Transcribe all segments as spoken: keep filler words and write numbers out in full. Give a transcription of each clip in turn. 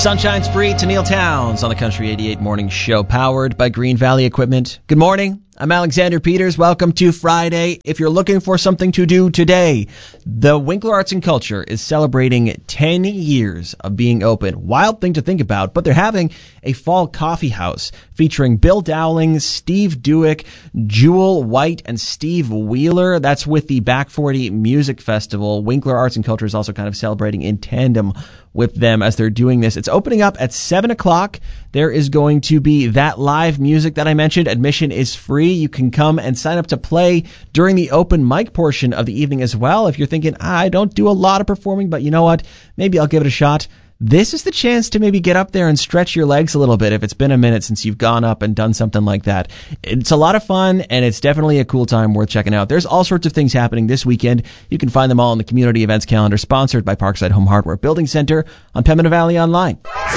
Sunshine's free to Neil Towns on the Country eighty-eight Morning Show, powered by Green Valley Equipment. Good morning. I'm Alexander Peters. Welcome to Friday. If you're looking for something to do today, the Winkler Arts and Culture is celebrating ten years of being open. Wild thing to think about, but they're having a fall coffee house featuring Bill Dowling, Steve Duick, Jewel White, and Steve Wheeler. That's with the Back forty Music Festival. Winkler Arts and Culture is also kind of celebrating in tandem with them as they're doing this. It's opening up at seven o'clock. There is going to be that live music that I mentioned. Admission is free. You can come and sign up to play during the open mic portion of the evening as well. If you're thinking, I don't do a lot of performing, but you know what? Maybe I'll give it a shot. This is the chance to maybe get up there and stretch your legs a little bit if it's been a minute since you've gone up and done something like that. It's a lot of fun, and it's definitely a cool time worth checking out. There's all sorts of things happening this weekend. You can find them all on the community events calendar sponsored by Parkside Home Hardware Building Center on Pembina Valley Online.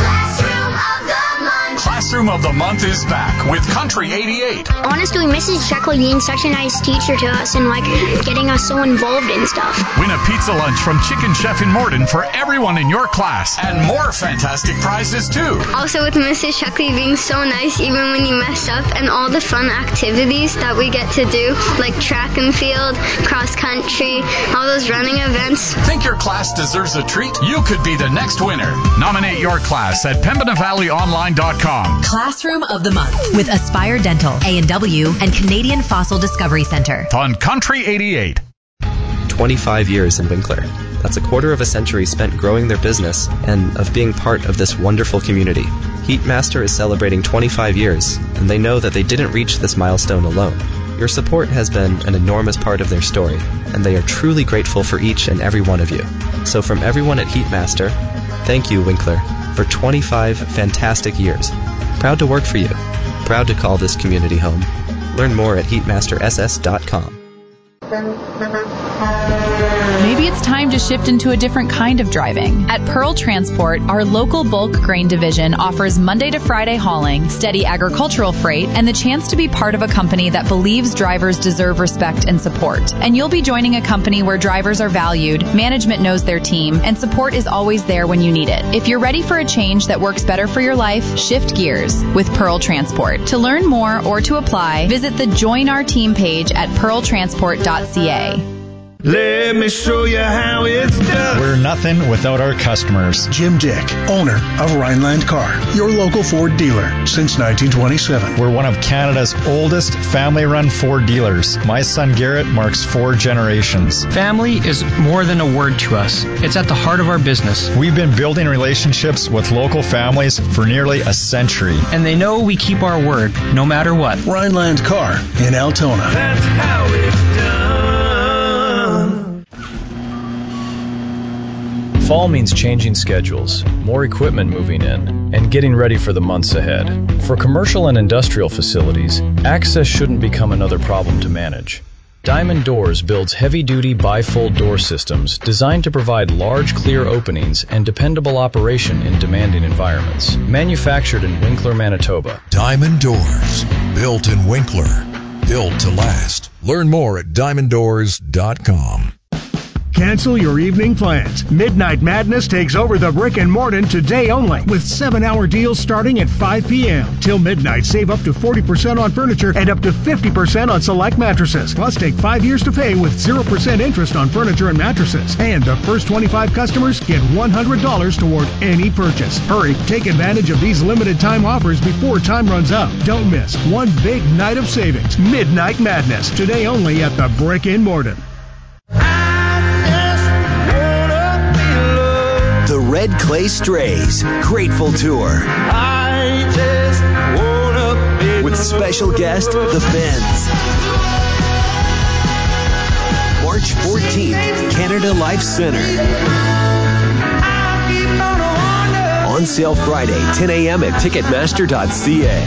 Classroom of the Month is back with Country eighty-eight. Honestly, Missus Sheckler being such a nice teacher to us and, like, getting us so involved in stuff. Win a pizza lunch from Chicken Chef in Morden for everyone in your class. And more fantastic prizes, too. Also, with Missus Sheckler being so nice, even when you mess up, and all the fun activities that we get to do, like track and field, cross country, all those running events. Think your class deserves a treat? You could be the next winner. Nominate your class at Pembina Valley Online dot com. Classroom of the Month with Aspire Dental, A and W, and Canadian Fossil Discovery Center. On Country eighty-eight. twenty-five years in Winkler. That's a quarter of a century spent growing their business and of being part of this wonderful community. Heatmaster is celebrating twenty-five years, and they know that they didn't reach this milestone alone. Your support has been an enormous part of their story, and they are truly grateful for each and every one of you. So from everyone at Heatmaster, thank you, Winkler, for twenty-five fantastic years. Proud to work for you. Proud to call this community home. Learn more at heatmaster s s dot com. Maybe it's time to shift into a different kind of driving. At Pearl Transport, our local bulk grain division offers Monday to Friday hauling, steady agricultural freight, and the chance to be part of a company that believes drivers deserve respect and support. And you'll be joining a company where drivers are valued, management knows their team, and support is always there when you need it. If you're ready for a change that works better for your life, shift gears with Pearl Transport. To learn more or to apply, visit the Join Our Team page at pearl transport dot c a. Let me show you how it's done. We're nothing without our customers. Jim Dick, owner of Rhineland Car, your local Ford dealer since nineteen twenty-seven. We're one of Canada's oldest family-run Ford dealers. My son Garrett marks four generations. Family is more than a word to us. It's at the heart of our business. We've been building relationships with local families for nearly a century. And they know we keep our word, no matter what. Rhineland Car in Altona. That's how it's done. Fall means changing schedules, more equipment moving in, and getting ready for the months ahead. For commercial and industrial facilities, access shouldn't become another problem to manage. Diamond Doors builds heavy-duty bifold door systems designed to provide large, clear openings and dependable operation in demanding environments. Manufactured in Winkler, Manitoba. Diamond Doors, built in Winkler, built to last. Learn more at diamond doors dot com. Cancel your evening plans. Midnight Madness takes over the Brick and Morton today only with seven-hour deals starting at five p.m. Till midnight, save up to forty percent on furniture and up to fifty percent on select mattresses. Plus, take five years to pay with zero percent interest on furniture and mattresses. And the first twenty-five customers get one hundred dollars toward any purchase. Hurry, take advantage of these limited time offers before time runs out. Don't miss one big night of savings. Midnight Madness, today only at the Brick and Morton. The Red Clay Strays Grateful Tour. I just wanna be with special guest, The Bends. March fourteenth, Canada Life Center. On sale Friday, ten a.m. at ticketmaster dot c a.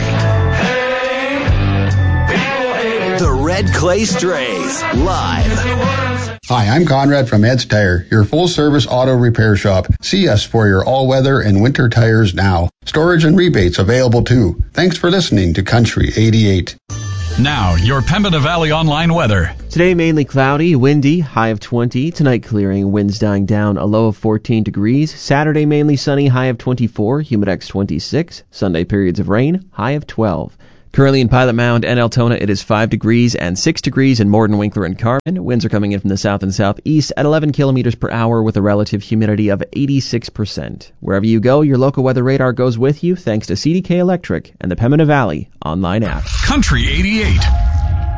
The Red Clay Strays, live. Hi, I'm Conrad from Ed's Tire, your full-service auto repair shop. See us for your all-weather and winter tires now. Storage and rebates available too. Thanks for listening to Country eighty-eight. Now, your Pembina Valley Online weather. Today mainly cloudy, windy, high of twenty. Tonight clearing, winds dying down, a low of fourteen degrees. Saturday mainly sunny, high of twenty-four, humidex twenty-six. Sunday periods of rain, high of twelve. Currently in Pilot Mound and Altona, it is five degrees and six degrees in Morden, Winkler, and Carmen. Winds are coming in from the south and southeast at eleven kilometers per hour with a relative humidity of eighty-six percent. Wherever you go, your local weather radar goes with you thanks to C D K Electric and the Pembina Valley online app. Country eighty-eight.